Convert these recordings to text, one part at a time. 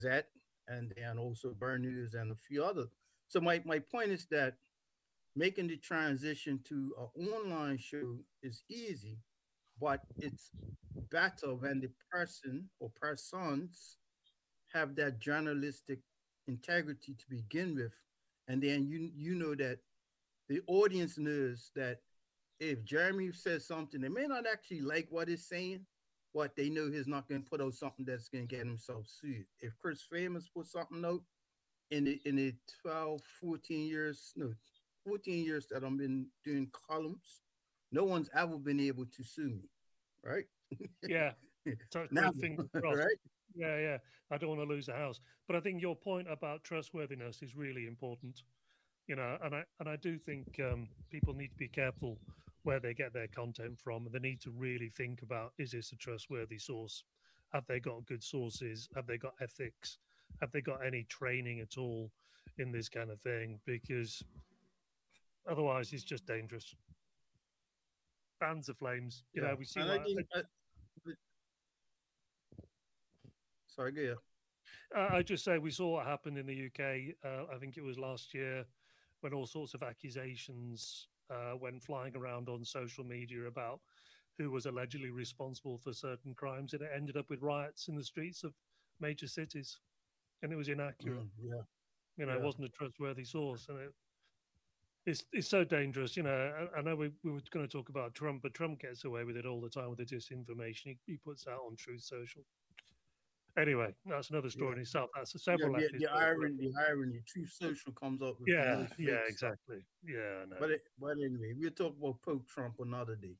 Gazette, and then also Burn News and a few other. So my point is that making the transition to an online show is easy, but it's better when the person or persons have that journalistic integrity to begin with, and then you know that the audience knows that if Jeremy says something, they may not actually like what he's saying, but they know he's not going to put out something that's going to get himself sued. If Chris Famous put something out in the 12, 14 years, no, 14 years that I've been doing columns, no one's ever been able to sue me, right? Yeah, touch Never, wood, fingers crossed. right? Yeah, yeah. I don't want to lose a house, but I think your point about trustworthiness is really important. And I do think people need to be careful where they get their content from, and they need to really think about: is this a trustworthy source? Have they got good sources? Have they got ethics? Have they got any training at all in this kind of thing? Because otherwise, it's just dangerous. Fans of flames. Yeah, We see and I what think sorry, go ahead. I just say we saw what happened in the UK. I think it was last year when all sorts of accusations went flying around on social media about who was allegedly responsible for certain crimes, and it ended up with riots in the streets of major cities, and it was inaccurate. Yeah, It yeah. wasn't a trustworthy source, and it's so dangerous. I know we were going to talk about Trump, but Trump gets away with it all the time with the disinformation he puts out on Truth Social. Anyway, that's another story Yeah, in itself. That's yeah. several The episodes. irony, the irony. Truth Social comes up with the Yeah, most yeah, fake stuff. exactly. Yeah, I know. But anyway, we'll talk about Pope Trump another day.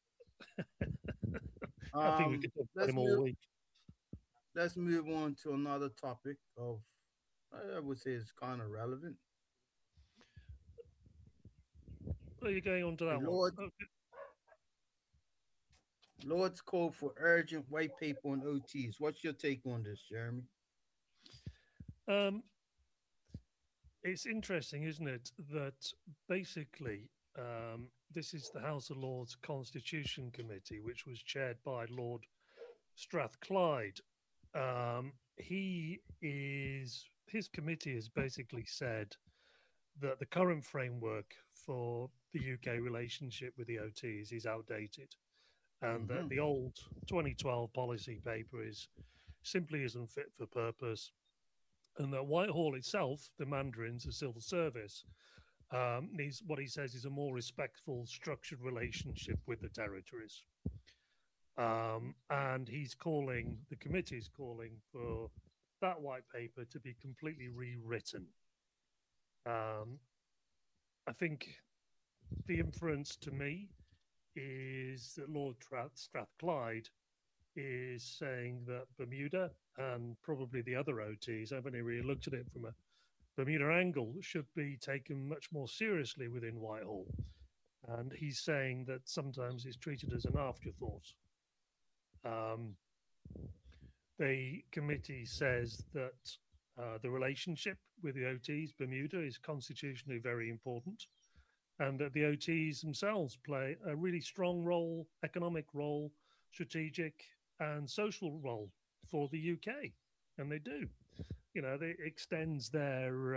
I think we could talk about Let's him all move. week. Let's move on to another topic of I would say it's kind of relevant. Are you going on to The that one? Lord Okay. Lord's call for urgent white paper on OTs. What's your take on this, Jeremy? Um, it's interesting, isn't it, that basically this is the House of Lords Constitution Committee, which was chaired by Lord Strathclyde. His committee has basically said that the current framework for the UK relationship with the OTs is outdated, and that Mm-hmm. the old 2012 policy paper simply isn't fit for purpose, and that Whitehall itself, the Mandarins, the civil service, needs what he says is a more respectful, structured relationship with the territories. And the committee is calling for that white paper to be completely rewritten. Um, I think the inference to me is that Lord Strathclyde is saying that Bermuda and probably the other OTs, I've only really looked at it from a Bermuda angle, should be taken much more seriously within Whitehall. And he's saying that sometimes it's treated as an afterthought. Um, the committee says that the relationship with the OTs, Bermuda, is constitutionally very important, and that the OTs themselves play a really strong role, economic role, strategic and social role for the UK, and they do. It extends their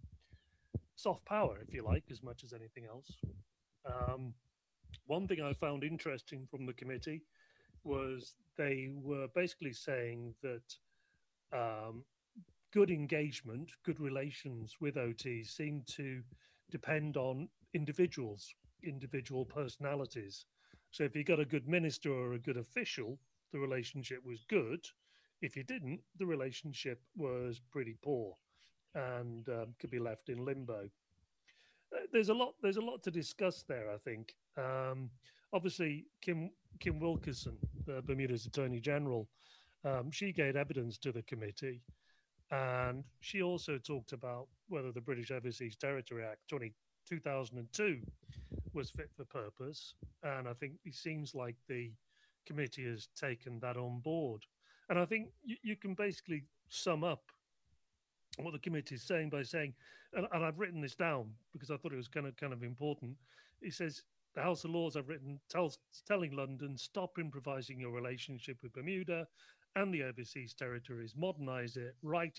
soft power, if you like, as much as anything else. Um, One thing I found interesting from the committee was they were basically saying that um, good engagement, good relations with OTs seem to depend on individual personalities. So if you got a good minister or a good official, the relationship was good. If you didn't, the relationship was pretty poor and could be left in limbo. There's a lot. There's a lot to discuss there. I think. Obviously, Kim Wilkerson, the Bermuda's Attorney General, she gave evidence to the committee, and she also talked about whether the British Overseas Territory Act 2002 was fit for purpose. And I think it seems like the committee has taken that on board. And I think you can basically sum up what the committee is saying by saying, and I've written this down because I thought it was kind of important. It says the House of Lords, I've written, telling London, stop improvising your relationship with Bermuda and the overseas territories, modernize it, write